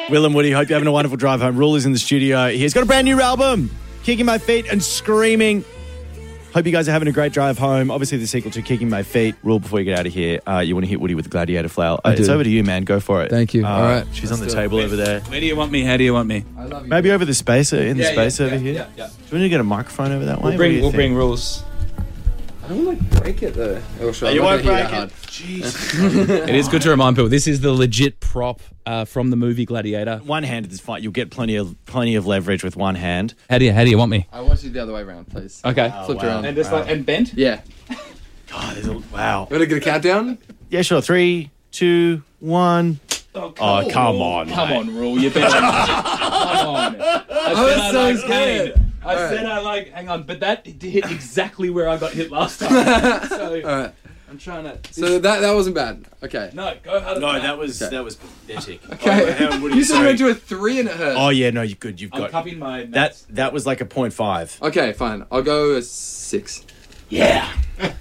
Will and Woody, hope you're having a wonderful drive home. Rule is in the studio. He's got a brand new album, Kicking My Feet and Screaming. Hope you guys are having a great drive home. Obviously, the sequel to Kicking My Feet. Rule, before you get out of here, you want to hit Woody with the gladiator flail. It's over to you, man. Go for it. Thank you. All right. She's on the table over there. Where do you want me? How do you want me? I love you. Maybe over the space, over here. Yeah. Do you want to get a microphone over that way? We'll bring rules. I don't want to break it though. You won't break it. Jeez. It is good to remind people, this is the legit prop from the movie Gladiator. One-handed is fine. You'll get plenty of leverage with one hand. How do you want me? I want you the other way around, please. Okay. Flipped wow. around. And just and bent? Yeah. God, wow. You want to get a countdown? Yeah, sure. 3, 2, 1. Oh, come on, Come mate. on, Rule. You better. Come on. I was so scared. I said I like, hang on, but that hit exactly where I got hit last time. So All right. I'm trying to. So that wasn't bad. Okay. No, go harder. No, than that was pathetic. Okay. You said you went to a 3 and it hurt. Oh yeah, no, you're good. You've I'm got cupping my. that was like a 0.5. Okay, fine. I'll go a 6. Yeah.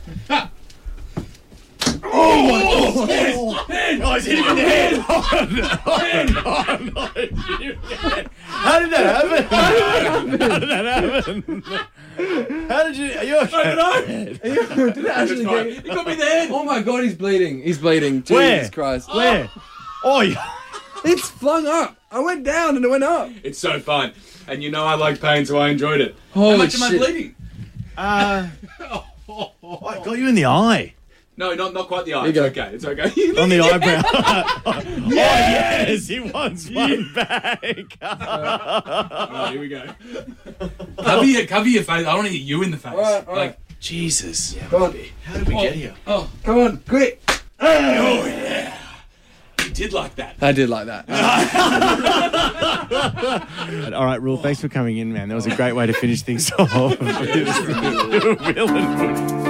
Oh, he's hitting me in the head. How did that happen? How did you? Are you okay? Did it actually get He got me in the head. Oh my god, he's bleeding. He's bleeding. Where? Jesus Christ. Where? Oh, yeah. It's flung up. I went down and it went up. It's so fun, and you know I like pain, so I enjoyed it. Holy How much am I shit. bleeding? I got you in the eye. No, not quite the eye. you It's go. okay. It's okay. On the eyebrow. Oh, yes, he wants one back. Alright, here we go. Cover your face. I want to hit you in the face. All right. Jesus. Come on. How did we get here? Oh, Come on, quick. oh yeah. You did like that. I did like that. All right, Rule, thanks for coming in, man. That was a great way to finish things off. Will and Woody.